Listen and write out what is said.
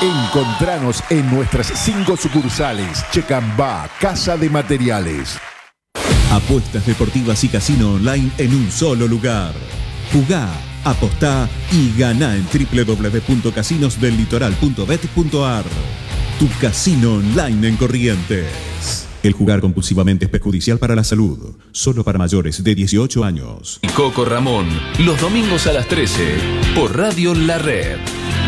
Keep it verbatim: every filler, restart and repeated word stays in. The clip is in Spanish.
Encontranos en nuestras cinco sucursales. Checambá, Casa de Materiales. Apuestas deportivas y casino online en un solo lugar. Jugá, apostá y ganá en doble u doble u doble u punto casinos del litoral punto bet punto a r. Tu casino online en Corrientes. El jugar compulsivamente es perjudicial para la salud. Solo para mayores de dieciocho años. Coco Ramón, los domingos a las trece, por Radio La Red.